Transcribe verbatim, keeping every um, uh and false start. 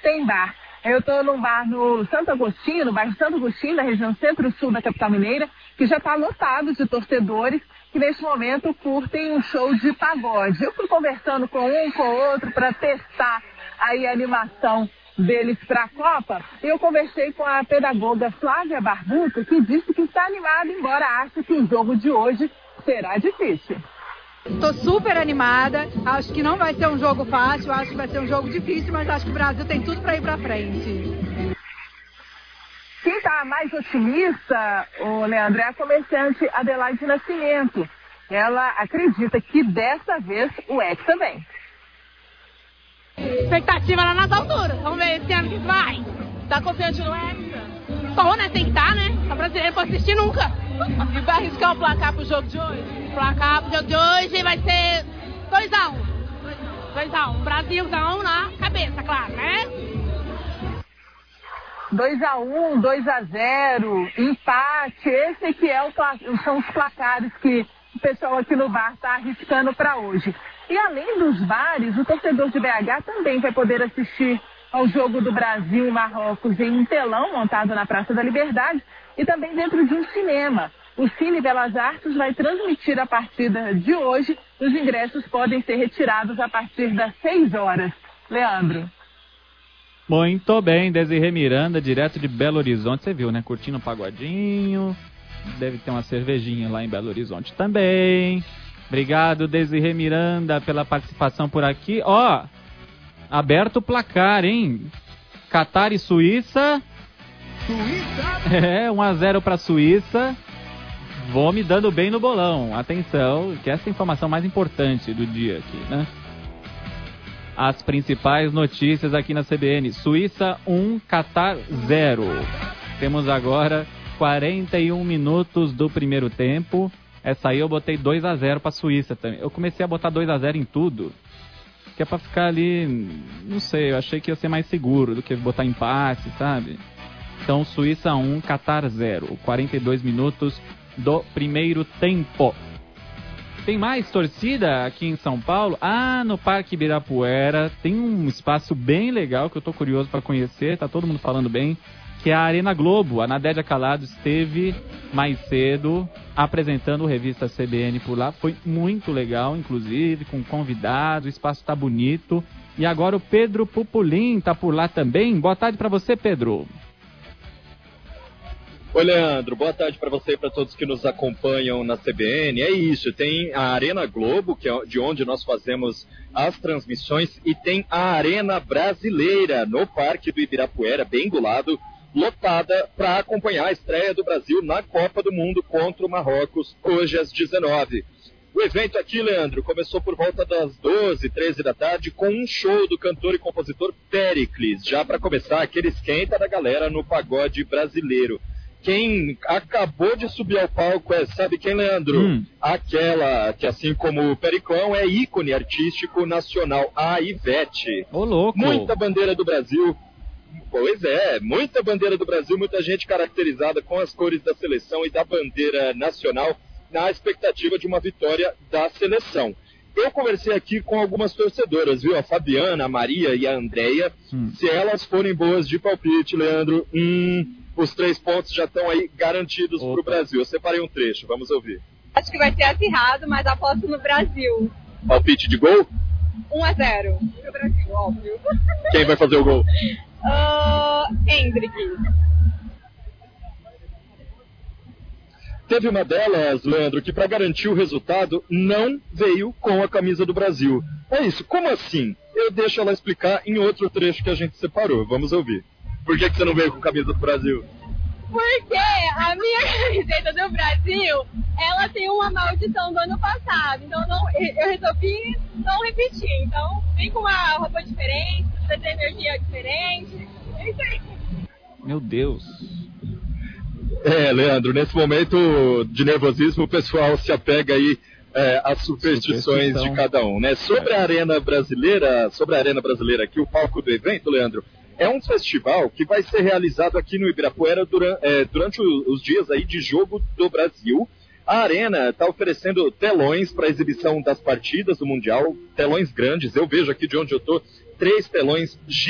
tem bar. Eu estou num bar no Santo Agostinho, no bairro Santo Agostinho, na região centro-sul da capital mineira, que já está lotado de torcedores que neste momento curtem um show de pagode. Eu fui conversando com um, com o outro, para testar aí a animação deles para a Copa. Eu conversei com a pedagoga Flávia Barbuto, que disse que está animada, embora ache que o jogo de hoje será difícil. Estou super animada, acho que não vai ser um jogo fácil, acho que vai ser um jogo difícil, mas acho que o Brasil tem tudo para ir para frente. Quem está mais otimista, o Leandro, é a comerciante Adelaide Nascimento. Ela acredita que dessa vez o Hexa vem. Expectativa lá nas alturas, vamos ver esse ano que vai. Tá confiante no Hexa? Bom, né? Tem que estar, né? A brasileira não pode assistir nunca. E vai arriscar o placar pro jogo de hoje? O placar pro jogo de hoje vai ser dois a um. dois a um. Brasilzão na cabeça, claro, né? dois a um, dois a zero, empate. Esse aqui é o, são os placares que o pessoal aqui no bar está arriscando para hoje. E além dos bares, o torcedor de B H também vai poder assistir ao jogo do Brasil e Marrocos em um telão montado na Praça da Liberdade e também dentro de um cinema. O Cine Belas Artes vai transmitir a partida de hoje. Os ingressos podem ser retirados a partir das seis horas. Leandro. Muito bem, Desirê Miranda, direto de Belo Horizonte. Você viu, né? Curtindo um pagodinho. Deve ter uma cervejinha lá em Belo Horizonte também. Obrigado, Desirê Miranda, pela participação por aqui. Ó, aberto o placar, hein? Catar e Suíça. Suíça? É, um a zero para a Suíça. Vou me dando bem no bolão. Atenção, que essa é a informação mais importante do dia aqui, né? As principais notícias aqui na C B N. Suíça um, Catar zero. Temos agora quarenta e um minutos do primeiro tempo. Essa aí eu botei dois a zero para a Suíça também. Eu comecei a botar dois a zero em tudo, que é para ficar ali, não sei, eu achei que ia ser mais seguro do que botar empate, sabe? Então, Suíça um, Catar zero. quarenta e dois minutos do primeiro tempo. Tem mais torcida aqui em São Paulo? Ah, no Parque Ibirapuera tem um espaço bem legal que eu tô curioso para conhecer, tá todo mundo falando bem, que é a Arena Globo. A Nadédia Calado esteve mais cedo apresentando a revista C B N por lá. Foi muito legal, inclusive, com convidados, o espaço tá bonito. E agora o Pedro Pupulim tá por lá também. Boa tarde para você, Pedro. Oi, Leandro, boa tarde para você e para todos que nos acompanham na C B N. É isso, tem a Arena Globo, que é de onde nós fazemos as transmissões, e tem a Arena Brasileira, no Parque do Ibirapuera, bem do lado, lotada para acompanhar a estreia do Brasil na Copa do Mundo contra o Marrocos, hoje às dezenove. O evento aqui, Leandro, começou por volta das doze, treze da tarde, com um show do cantor e compositor Péricles, já para começar aquele esquenta da galera no pagode brasileiro. Quem acabou de subir ao palco é, sabe quem, Leandro? Hum. Aquela que, assim como o Periclão, é ícone artístico nacional, a Ivete. Ô, louco! Muita bandeira do Brasil. Pois é, muita bandeira do Brasil, muita gente caracterizada com as cores da seleção e da bandeira nacional, na expectativa de uma vitória da seleção. Eu conversei aqui com algumas torcedoras, viu? A Fabiana, a Maria e a Andréia. Hum. Se elas forem boas de palpite, Leandro, hum... os três pontos já estão aí garantidos para o Brasil. Eu separei um trecho, vamos ouvir. Acho que vai ser acirrado, mas aposto no Brasil. Palpite de gol? um a zero. Pro Brasil, óbvio. Quem vai fazer o gol? Uh, Hendrick. Teve uma delas, Leandro, que para garantir o resultado não veio com a camisa do Brasil. É isso, como assim? Eu deixo ela explicar em outro trecho que a gente separou. Vamos ouvir. Por que, que você não veio com a camisa do Brasil? Porque a minha camiseta do Brasil, ela tem uma maldição do ano passado. Então não, eu resolvi não repetir. Então vem com uma roupa diferente, você tem energia diferente. É isso aí. Meu Deus. É, Leandro, nesse momento de nervosismo, o pessoal se apega aí é, às superstições Superstição. de cada um, né? Sobre a Arena Brasileira, sobre a Arena Brasileira aqui, o palco do evento, Leandro, é um festival que vai ser realizado aqui no Ibirapuera durante, é, durante os dias aí de jogo do Brasil. A Arena está oferecendo telões para exibição das partidas do Mundial, telões grandes. Eu vejo aqui de onde eu estou, três telões gigantes.